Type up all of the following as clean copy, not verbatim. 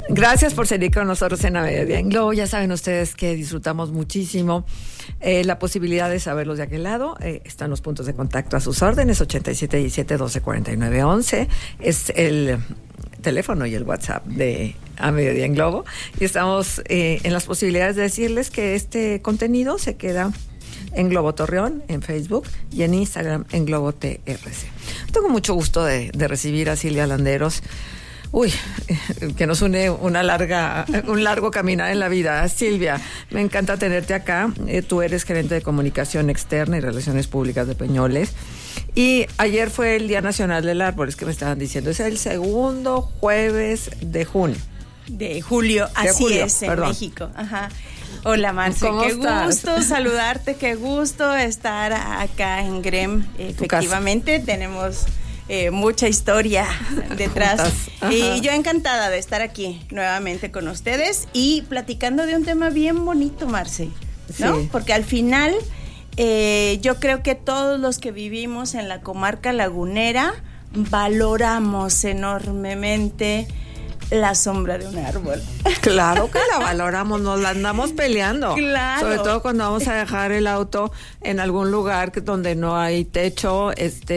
Gracias por seguir con nosotros en A Mediodía en Globo. Ya saben ustedes que disfrutamos muchísimo la posibilidad de saberlos de aquel lado. Están los puntos de contacto a sus órdenes, 8717-1249-11. Es el teléfono y el WhatsApp de A Mediodía en Globo. Y estamos en las posibilidades de decirles que este contenido se queda en Globo Torreón, en Facebook y en Instagram en Globo TRC. Tengo mucho gusto de recibir a Silvia Landeros. Que nos une un largo caminar en la vida. Silvia, me encanta tenerte acá. Tú eres gerente de comunicación externa y relaciones públicas de Peñoles. Y ayer fue el Día Nacional del Árbol, es que me estaban diciendo. Es el segundo jueves de junio. De julio, así es, en México. Ajá. Hola, Marce, qué gusto saludarte, qué gusto estar acá en GREM. Efectivamente, tenemos mucha historia detrás. Y yo encantada de estar aquí nuevamente con ustedes y platicando de un tema bien bonito, Marce, ¿no? Sí. Porque al final yo creo que todos los que vivimos en la comarca lagunera valoramos enormemente la sombra de un árbol. Claro que la valoramos, nos la andamos peleando. Claro. Sobre todo cuando vamos a dejar el auto en algún lugar donde no hay techo,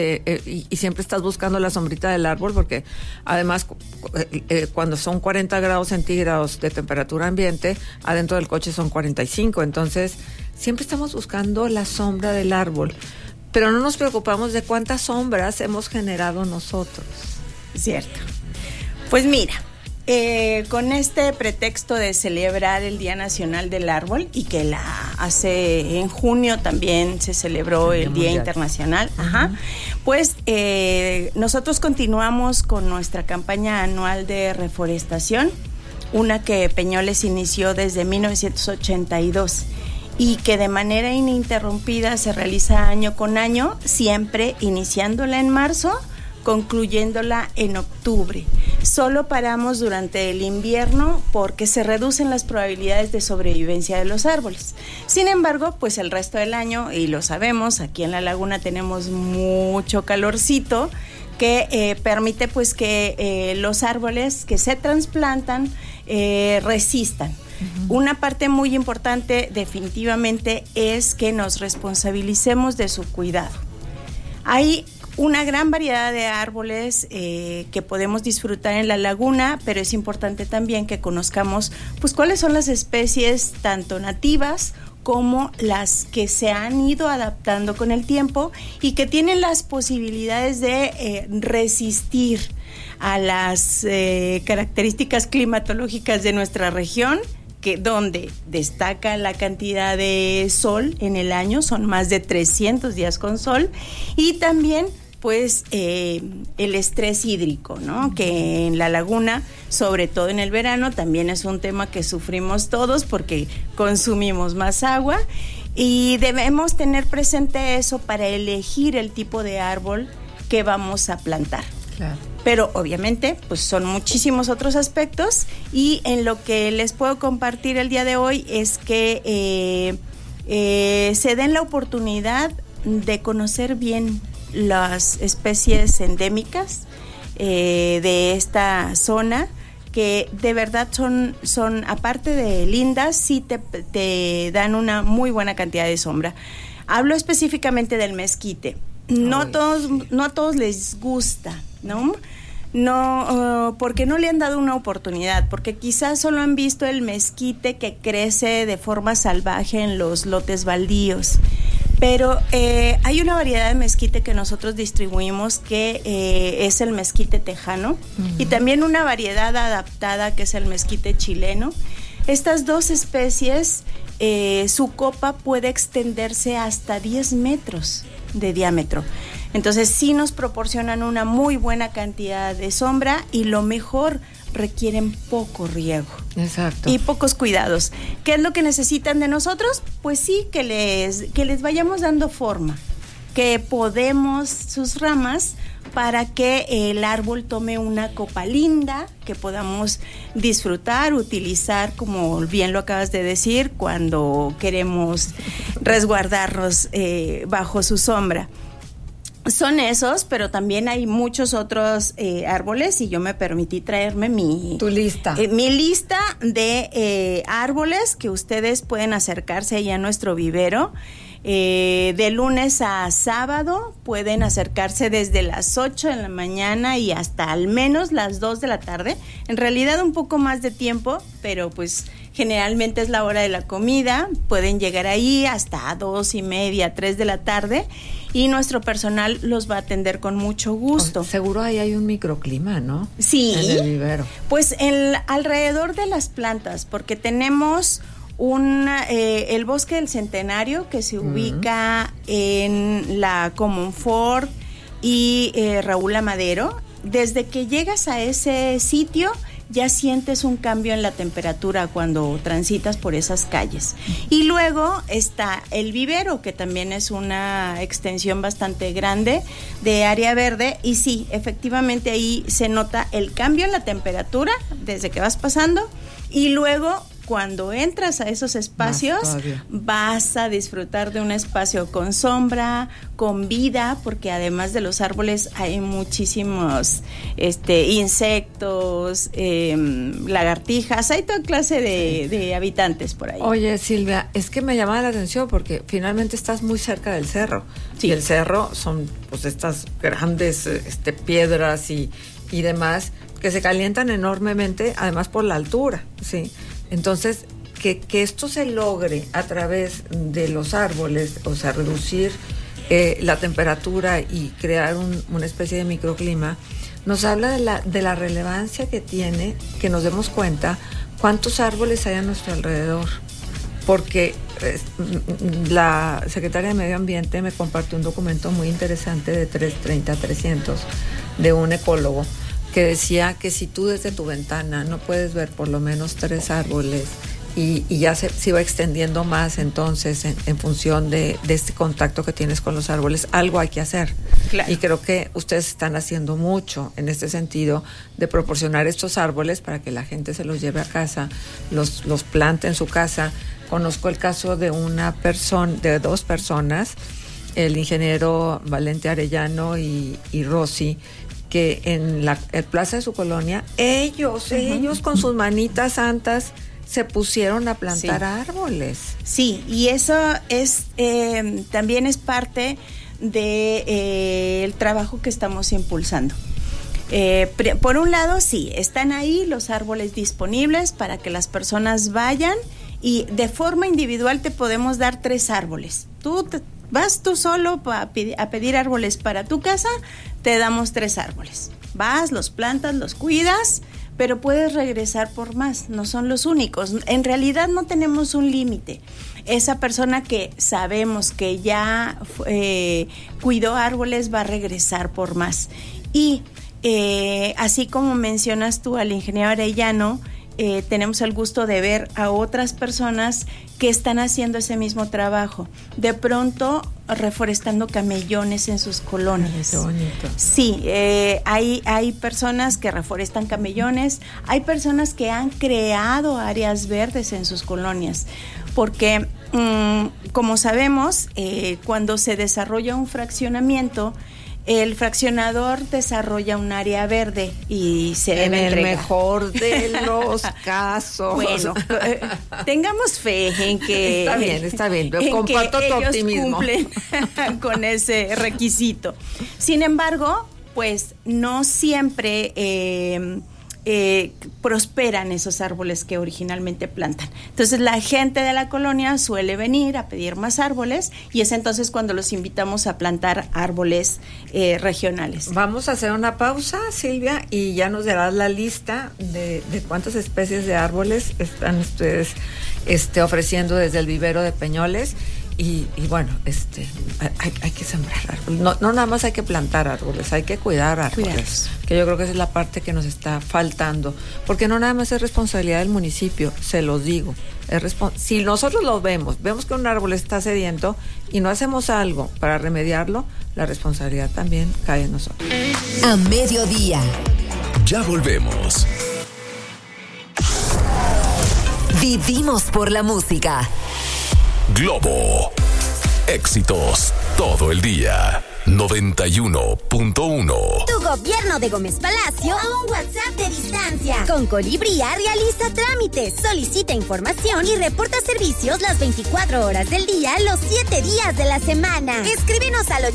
y siempre estás buscando la sombrita del árbol, porque además cuando son 40 grados centígrados de temperatura ambiente, adentro del coche son 45, entonces siempre estamos buscando la sombra del árbol, pero no nos preocupamos de cuántas sombras hemos generado nosotros. Cierto. Pues mira, con este pretexto de celebrar el Día Nacional del Árbol y que en junio también se celebró el Día Internacional, pues nosotros continuamos con nuestra campaña anual de reforestación, una que Peñoles inició desde 1982 y que de manera ininterrumpida se realiza año con año, siempre iniciándola en marzo, concluyéndola en octubre. Solo paramos durante el invierno porque se reducen las probabilidades de sobrevivencia de los árboles. Sin embargo, pues el resto del año, y lo sabemos, aquí en la laguna tenemos mucho calorcito que permite pues que los árboles que se trasplantan resistan. Uh-huh. Una parte muy importante definitivamente es que nos responsabilicemos de su cuidado. Hay una gran variedad de árboles que podemos disfrutar en la laguna, pero es importante también que conozcamos pues cuáles son las especies tanto nativas como las que se han ido adaptando con el tiempo y que tienen las posibilidades de resistir a las características climatológicas de nuestra región, donde destaca la cantidad de sol en el año, son más de 300 días con sol, y también pues el estrés hídrico, ¿no? Que en la laguna, sobre todo en el verano, también es un tema que sufrimos todos porque consumimos más agua y debemos tener presente eso para elegir el tipo de árbol que vamos a plantar. Claro. Pero obviamente pues son muchísimos otros aspectos y en lo que les puedo compartir el día de hoy es que se den la oportunidad de conocer bien las especies endémicas de esta zona, que de verdad son aparte de lindas, sí te dan una muy buena cantidad de sombra. Hablo específicamente del mezquite. No a todos les gusta, ¿no? No, porque no le han dado una oportunidad, porque quizás solo han visto el mezquite que crece de forma salvaje en los lotes baldíos. Pero hay una variedad de mezquite que nosotros distribuimos que es el mezquite tejano, uh-huh, y también una variedad adaptada que es el mezquite chileno. Estas dos especies, su copa puede extenderse hasta 10 metros de diámetro. Entonces sí nos proporcionan una muy buena cantidad de sombra y lo mejor, requieren poco riego. Exacto. Y pocos cuidados. ¿Qué es lo que necesitan de nosotros? Pues sí, que les vayamos dando forma, que podemos sus ramas para que el árbol tome una copa linda, que podamos disfrutar, utilizar, como bien lo acabas de decir, cuando queremos resguardarnos bajo su sombra. Son esos, pero también hay muchos otros árboles y yo me permití traerme tu lista. Mi lista de árboles que ustedes pueden acercarse ahí a nuestro vivero. De lunes a sábado pueden acercarse desde las 8 de la mañana y hasta al menos las 2 de la tarde. En realidad un poco más de tiempo, pero pues generalmente es la hora de la comida. Pueden llegar ahí hasta 2:30, 3 de la tarde y nuestro personal los va a atender con mucho gusto. Seguro ahí hay un microclima, ¿no? Sí. En el vivero. Pues alrededor de las plantas, porque tenemos el Bosque del Centenario que se ubica en la Comonfort y Raúl Amadero. Desde que llegas a ese sitio ya sientes un cambio en la temperatura cuando transitas por esas calles. Y luego está el vivero, que también es una extensión bastante grande de área verde, y sí, efectivamente ahí se nota el cambio en la temperatura desde que vas pasando, y luego cuando entras a esos espacios vas a disfrutar de un espacio con sombra, con vida, porque además de los árboles hay muchísimos insectos, lagartijas, hay toda clase de habitantes por ahí. Oye, Silvia, es que me llama la atención porque finalmente estás muy cerca del cerro. Sí. Y el cerro son pues estas grandes piedras y demás que se calientan enormemente, además por la altura, sí. Entonces, que esto se logre a través de los árboles, o sea, reducir la temperatura y crear una especie de microclima, nos habla de la relevancia que tiene que nos demos cuenta cuántos árboles hay a nuestro alrededor. Porque la secretaria de Medio Ambiente me compartió un documento muy interesante de 300 de un ecólogo, que decía que si tú desde tu ventana no puedes ver por lo menos 3 árboles y ya se iba extendiendo más entonces en función de este contacto que tienes con los árboles, algo hay que hacer. Claro. Y creo que ustedes están haciendo mucho en este sentido de proporcionar estos árboles para que la gente se los lleve a casa, los plante en su casa. Conozco el caso de de 2 personas, el ingeniero Valente Arellano y Rosy, que en la plaza de su colonia, ellos con sus manitas santas se pusieron a plantar árboles. Sí, y eso es también es parte de el trabajo que estamos impulsando. Por un lado, sí, están ahí los árboles disponibles para que las personas vayan, y de forma individual te podemos dar 3 árboles. Vas tú solo a pedir árboles para tu casa, te damos 3 árboles. Vas, los plantas, los cuidas, pero puedes regresar por más, no son los únicos. En realidad no tenemos un límite. Esa persona que sabemos que ya cuidó árboles va a regresar por más. Y así como mencionas tú al ingeniero Arellano, tenemos el gusto de ver a otras personas que están haciendo ese mismo trabajo, de pronto reforestando camellones en sus colonias. Qué bonito. Sí, hay personas que reforestan camellones, hay personas que han creado áreas verdes en sus colonias, porque como sabemos, cuando se desarrolla un fraccionamiento, el fraccionador desarrolla un área verde y se debe entregar. En el mejor de los casos. Bueno, tengamos fe en que... Está bien. Comparto tu optimismo. Cumplen con ese requisito. Sin embargo, pues no siempre prosperan esos árboles que originalmente plantan. Entonces la gente de la colonia suele venir a pedir más árboles, y es entonces cuando los invitamos a plantar árboles regionales. Vamos a hacer una pausa, Silvia, y ya nos darás la lista de cuántas especies de árboles están ustedes ofreciendo desde el vivero de Peñoles. Y bueno, hay que sembrar árboles. No nada más hay que plantar árboles, hay que cuidar árboles. Que yo creo que esa es la parte que nos está faltando. Porque no nada más es responsabilidad del municipio, se los digo. Si nosotros lo vemos que un árbol está sediento y no hacemos algo para remediarlo, la responsabilidad también cae en nosotros. A mediodía. Ya volvemos. Vivimos por la música. Globo. Éxitos todo el día. 91.1. Tu gobierno de Gómez Palacio a un WhatsApp de distancia. Con Colibría realiza trámites, solicita información y reporta servicios las 24 horas del día, los 7 días de la semana. Escríbenos al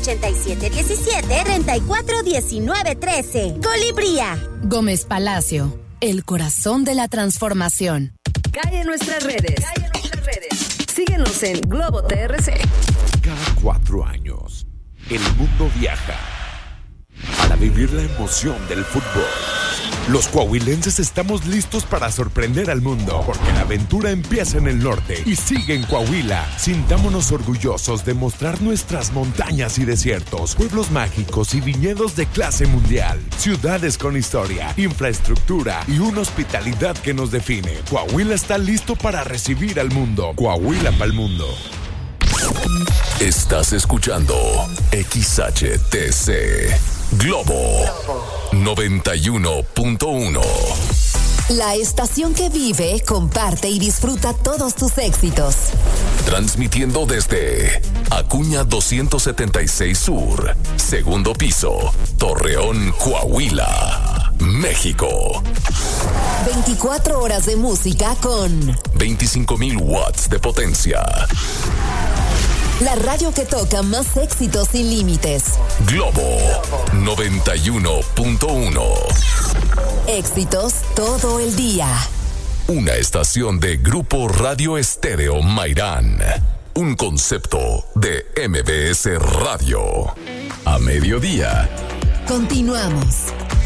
8717-341913. Colibría. Gómez Palacio, el corazón de la transformación. Cae en nuestras redes. Síguenos en Globo TRC. Cada 4 años, el mundo viaja para vivir la emoción del fútbol. Los coahuilenses estamos listos para sorprender al mundo, porque la aventura empieza en el norte y sigue en Coahuila. Sintámonos orgullosos de mostrar nuestras montañas y desiertos, pueblos mágicos y viñedos de clase mundial, ciudades con historia, infraestructura y una hospitalidad que nos define. Coahuila está listo para recibir al mundo. Coahuila para el mundo. Estás escuchando XHTC Globo 91.1. La estación que vive, comparte y disfruta todos tus éxitos. Transmitiendo desde Acuña 276 Sur, segundo piso, Torreón, Coahuila, México. 24 horas de música con 25,000 watts de potencia. la radio que toca más éxitos sin límites. Globo 91.1. Éxitos todo el día. Una estación de Grupo Radio Estéreo Mairán. Un concepto de MBS Radio. A mediodía. Continuamos.